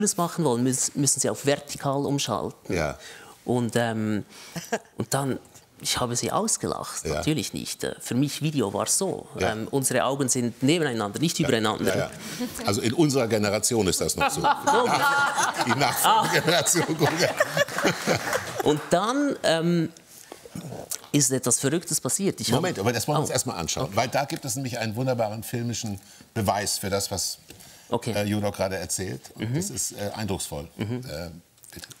das machen wollen, müssen sie auf vertikal umschalten. Ja. Und dann, ich habe sie ausgelacht, Ja. natürlich nicht. Für mich, Video war so. Ja. Unsere Augen sind nebeneinander, nicht übereinander. Ja, ja. Also in unserer Generation ist das noch so. Die Nachfolgegeneration. Und dann ist etwas Verrücktes passiert. Moment, aber das wollen wir uns erst mal anschauen. Okay. Weil da gibt es nämlich einen wunderbaren filmischen Beweis für das, was Judo gerade erzählt. Und das ist eindrucksvoll. Bitte.